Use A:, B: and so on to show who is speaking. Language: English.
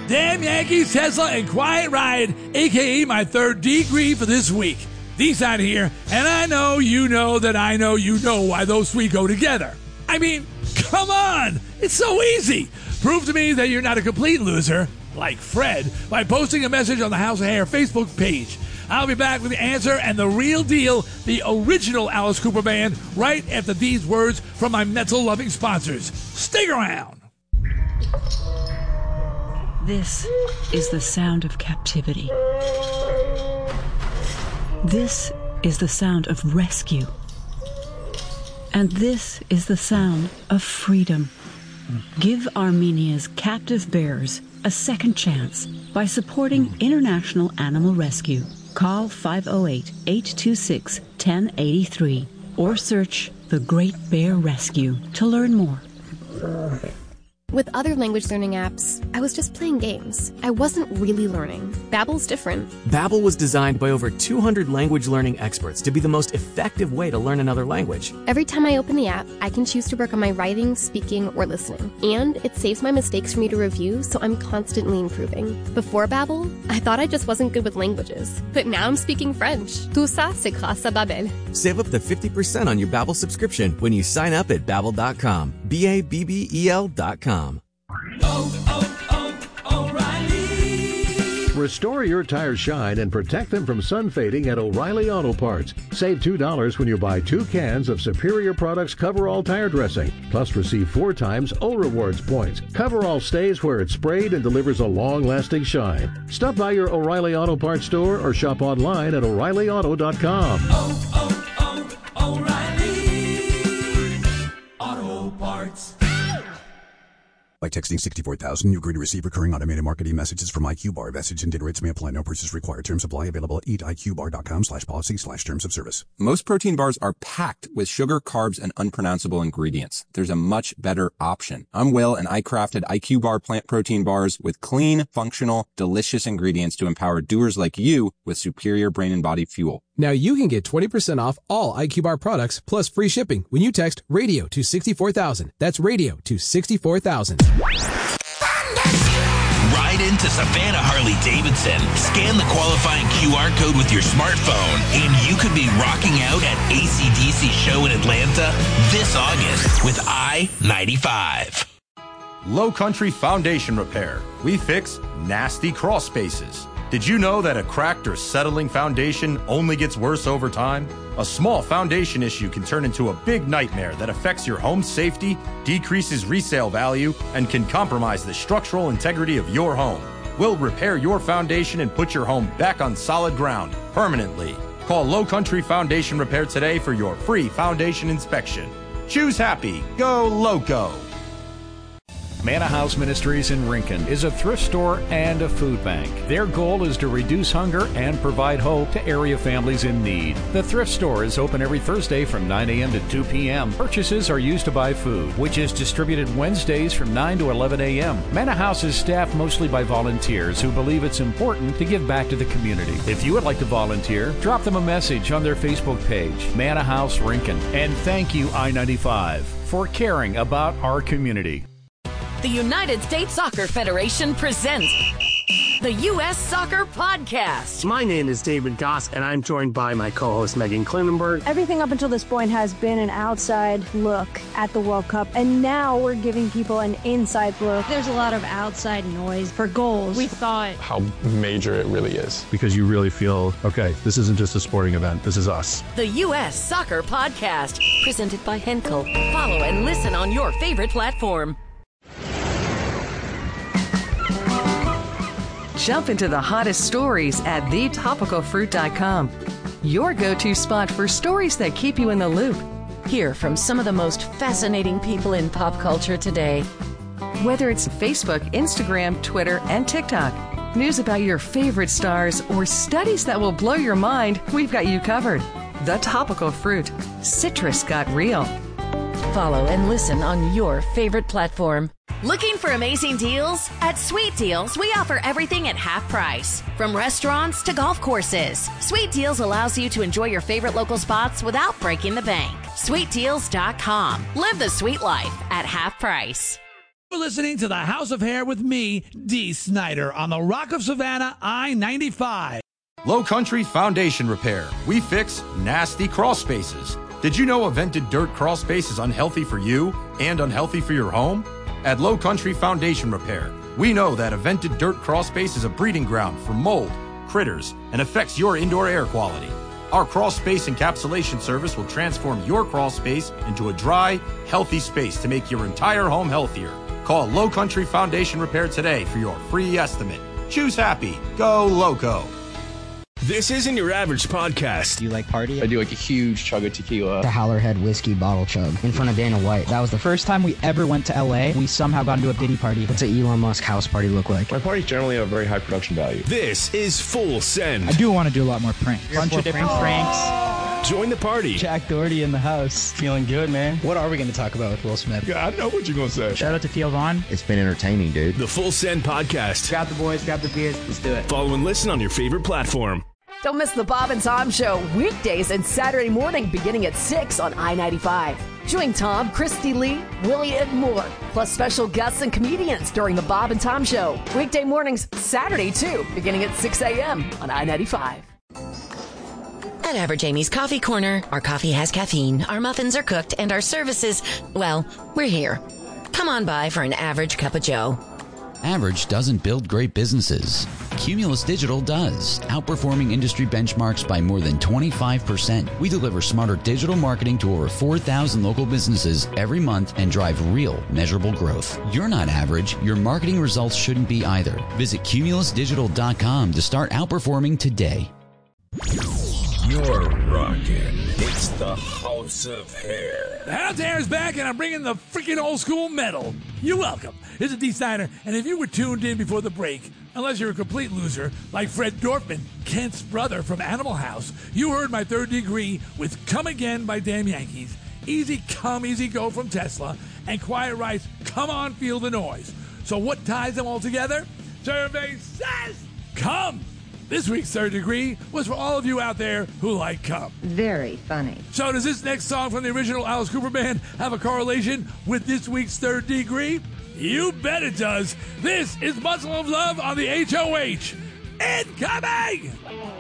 A: Damn Yankees, Tesla, and Quiet Riot, a.k.a. my third degree for this week. D-Side here, and I know you know that I know you know why those three go together. I mean, come on! It's so easy! Prove to me that you're not a complete loser, like Fred, by posting a message on the House of Hair Facebook page. I'll be back with the answer and the real deal, the original Alice Cooper Band, right after these words from my metal-loving sponsors. Stick around!
B: This is the sound of captivity. This is the sound of rescue. And this is the sound of freedom. Give Armenia's captive bears a second chance by supporting International Animal Rescue. Call 508-826-1083 or search The Great Bear Rescue to learn more.
C: With other language learning apps, I was just playing games. I wasn't really learning. Babbel's different.
D: Babbel was designed by over 200 language learning experts to be the most effective way to learn another language.
C: Every time I open the app, I can choose to work on my writing, speaking, or listening. And it saves my mistakes for me to review, so I'm constantly improving. Before Babbel, I thought I just wasn't good with languages. But now I'm speaking French. Tout ça, c'est grâce à Babbel.
D: Save up to 50% on your Babbel subscription when you sign up at Babbel.com. Babbel.com.
E: O'Reilly. Restore your tires shine and protect them from sun fading at O'Reilly Auto Parts. Save $2 when you buy 2 cans of Superior Products Coverall tire dressing. Plus receive 4 times O Rewards points. Coverall stays where it's sprayed and delivers a long-lasting shine. Stop by your O'Reilly Auto Parts store or shop online at O'ReillyAuto.com.
F: O'Reilly Auto Parts.
G: By texting 64,000, you agree to receive recurring automated marketing messages from IQ Bar. Message and data rates may apply. No purchase required. Terms apply. Available at eatiqbar.com/policy/terms of service.
H: Most protein bars are packed with sugar, carbs, and unpronounceable ingredients. There's a much better option. I'm Will, and I crafted IQ Bar plant protein bars with clean, functional, delicious ingredients to empower doers like you with superior brain and body fuel.
I: Now you can get 20% off all IQ Bar products plus free shipping when you text radio to 64,000. That's radio to 64,000.
J: Ride into Savannah Harley-Davidson. Scan the qualifying QR code with your smartphone, and you could be rocking out at AC/DC show in Atlanta this August with I-95.
K: Low Country Foundation Repair. We fix nasty crawl spaces. Did you know that a cracked or settling foundation only gets worse over time? A small foundation issue can turn into a big nightmare that affects your home's safety, decreases resale value, and can compromise the structural integrity of your home. We'll repair your foundation and put your home back on solid ground permanently. Call Low Country Foundation Repair today for your free foundation inspection. Choose happy. Go Loco.
L: Manna House Ministries in Rincon is a thrift store and a food bank. Their goal is to reduce hunger and provide hope to area families in need. The thrift store is open every Thursday from 9 a.m. to 2 p.m. Purchases are used to buy food, which is distributed Wednesdays from 9 to 11 a.m. Manna House is staffed mostly by volunteers who believe it's important to give back to the community. If you would like to volunteer, drop them a message on their Facebook page, Manna House Rincon. And thank you, I-95, for caring about our community.
M: The United States Soccer Federation presents the U.S. Soccer Podcast.
N: My name is David Goss, and I'm joined by my co-host Megan Klinenberg.
O: Everything up until this point has been an outside look at the World Cup, and now we're giving people an inside look.
P: There's a lot of outside noise for goals.
Q: We thought
R: how major it really is.
S: Because you really feel, okay, this isn't just a sporting event, this is us.
M: The U.S. Soccer Podcast, presented by Henkel. Follow and listen on your favorite platform.
T: Jump into the hottest stories at thetopicalfruit.com. Your go-to spot for stories that keep you in the loop.
M: Hear from some of the most fascinating people in pop culture today.
T: Whether it's Facebook, Instagram, Twitter, and TikTok, news about your favorite stars, or studies that will blow your mind, we've got you covered. The Topical Fruit. Citrus got real.
M: Follow and listen on your favorite platform. Looking for amazing deals? At Sweet Deals, we offer everything at half price. From restaurants to golf courses, Sweet Deals allows you to enjoy your favorite local spots without breaking the bank. SweetDeals.com. Live the sweet life at half price.
A: You're listening to the House of Hair with me, Dee Snider, on the Rock of Savannah, I-95.
K: Low Country Foundation Repair. We fix nasty crawl spaces. Did you know a vented dirt crawl space is unhealthy for you and unhealthy for your home? At Low Country Foundation Repair, we know that a vented dirt crawl space is a breeding ground for mold, critters, and affects your indoor air quality. Our crawl space encapsulation service will transform your crawl space into a dry, healthy space to make your entire home healthier. Call Low Country Foundation Repair today for your free estimate. Choose happy. Go Loco.
Q: This isn't your average podcast.
U: Do you like party?
R: I do like a huge chug of tequila.
U: The Howlerhead whiskey bottle chug in front of Dana White. That was the first time we ever went to LA. We somehow got into a Diddy party. What's an Elon Musk house party look like?
R: My parties generally have very high production value.
Q: This is Full Send.
U: I do want to do a lot more pranks. Bunch of different pranks.
Q: Join the party.
U: Jack Doherty in the house. Feeling good, man. What are we going to talk about with Will Smith?
Q: Yeah, I know what you're going to say.
U: Shout out to Theo Vaughn.
V: It's been entertaining, dude.
Q: The Full Send podcast.
U: Grab the boys, grab the beers. Let's do it.
Q: Follow and listen on your favorite platform.
M: Don't miss the Bob and Tom Show weekdays and Saturday morning beginning at 6 on I-95. Join Tom, Christy Lee, Willie, and more, plus special guests and comedians during the Bob and Tom Show. Weekday mornings, Saturday too, beginning at 6 a.m. on I-95.
W: At Average Amy's Coffee Corner, our coffee has caffeine, our muffins are cooked, and our services, well, we're here. Come on by for an average cup of joe.
X: Average doesn't build great businesses. Cumulus Digital does, outperforming industry benchmarks by more than 25%. We deliver smarter digital marketing to over 4,000 local businesses every month and drive real, measurable growth. You're not average. Your marketing results shouldn't be either. Visit cumulusdigital.com to start outperforming today.
F: You're rocking. It's the House of Hair.
A: The House of Hair is back, and I'm bringing the freaking old school metal. You're welcome. This is Dee Snider, and if you were tuned in before the break, unless you're a complete loser like Fred Dorfman, Kent's brother from Animal House, you heard my third degree with Come Again by Damn Yankees, Easy Come, Easy Go from Tesla, and Quiet Riot's Come On, Feel the Noise. So what ties them all together? Survey says come. This week's third degree was for all of you out there who like cum.
Y: Very funny.
A: So does this next song from the original Alice Cooper Band have a correlation with this week's third degree? You bet it does. This is Muscle of Love on the HOH. Incoming!